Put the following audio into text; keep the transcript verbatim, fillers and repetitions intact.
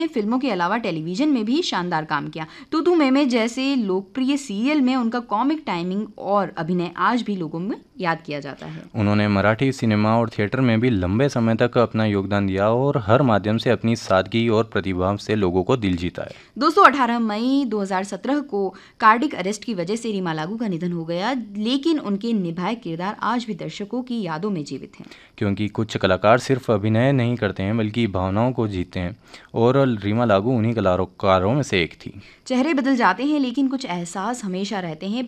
फिल्मों के अलावा टेलीविजन में भी शानदार काम किया। तू तू मैं मैं जैसे लोकप्रिय सीरियल में उनका कॉमिक टाइमिंग और अभिनय आज भी लोगों में याद किया जाता है। उन्होंने मराठी सिनेमा और थिएटर में भी लंबे समय तक अपना योगदान दिया और हर माध्यम से अपनी सादगी और प्रतिभा से लोगों को दिल जीता है। दोस्तों अठारह मई दो हज़ार सत्रह को कार्डिक अरेस्ट की वजह से रीमा लागू का निधन हो गया, लेकिन उनके निभाए किरदार आज भी दर्शकों की यादों में जीवित हैं। क्योंकि कुछ कलाकार सिर्फ अभिनय नहीं करते हैं बल्कि भावनाओं को जीते हैं, और रीमा लागू उन्हीं कलाकारों में से एक थी। चेहरे बदल जाते हैं लेकिन कुछ एहसास हमेशा रहते हैं।